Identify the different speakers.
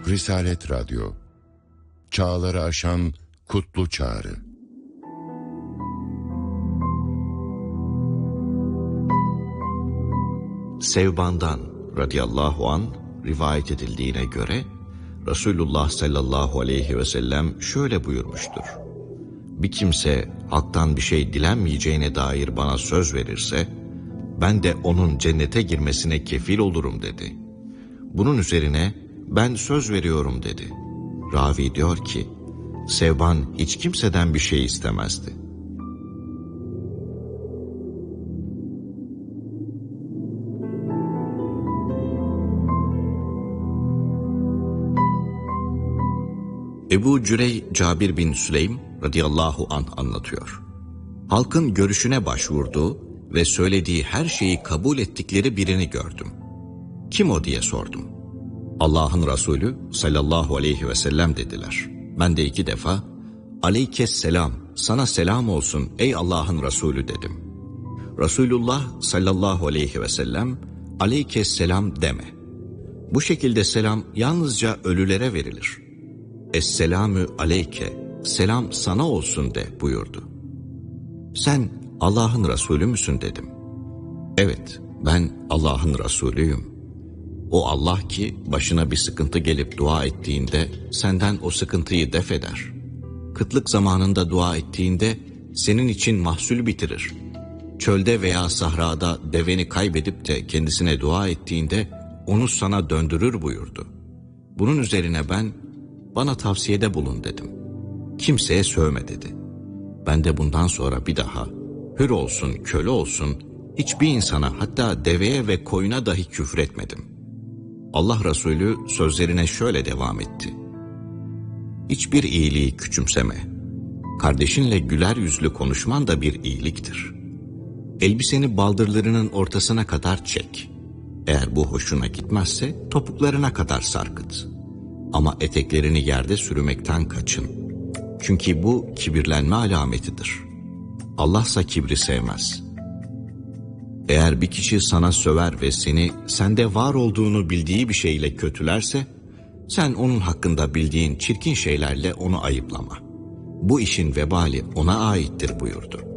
Speaker 1: Risalet Radyo, çağları aşan kutlu çağrı.
Speaker 2: Sevban'dan radıyallahu an rivayet edildiğine göre Resulullah sallallahu aleyhi ve sellem şöyle buyurmuştur: bir kimse haktan bir şey dilenmeyeceğine dair bana söz verirse, ben de onun cennete girmesine kefil olurum dedi. Bunun üzerine ben söz veriyorum dedi. Ravi diyor ki, Sevban hiç kimseden bir şey istemezdi. Ebu Cürey Cabir bin Süleym radıyallahu anh anlatıyor. Halkın görüşüne başvurduğu ve söylediği her şeyi kabul ettikleri birini gördüm. Kim o diye sordum. Allah'ın Resulü sallallahu aleyhi ve sellem dediler. Ben de 2 defa aleykesselam, sana selam olsun ey Allah'ın Resulü dedim. Resulullah sallallahu aleyhi ve sellem aleykesselam deme. Bu şekilde selam yalnızca ölülere verilir. Esselamü aleyke, selam sana olsun de buyurdu. Sen Allah'ın Resulü müsün dedim. Evet, ben Allah'ın Resulüyüm. O Allah ki başına bir sıkıntı gelip dua ettiğinde senden o sıkıntıyı def eder. Kıtlık zamanında dua ettiğinde senin için mahsul bitirir. Çölde veya sahrada deveni kaybedip de kendisine dua ettiğinde onu sana döndürür buyurdu. Bunun üzerine ben, bana tavsiyede bulun dedim. Kimseye sövme dedi. Ben de bundan sonra bir daha hür olsun, köle olsun, hiçbir insana, hatta deveye ve koyuna dahi küfür etmedim. Allah Resulü sözlerine şöyle devam etti. Hiçbir iyiliği küçümseme. Kardeşinle güler yüzlü konuşman da bir iyiliktir. Elbiseni baldırlarının ortasına kadar çek. Eğer bu hoşuna gitmezse topuklarına kadar sarkıt. Ama eteklerini yerde sürmekten kaçın. Çünkü bu kibirlenme alametidir. Allah'sa kibri sevmez. Eğer bir kişi sana söver ve seni sende var olduğunu bildiği bir şeyle kötülerse, sen onun hakkında bildiğin çirkin şeylerle onu ayıplama. Bu işin vebali ona aittir buyurdu.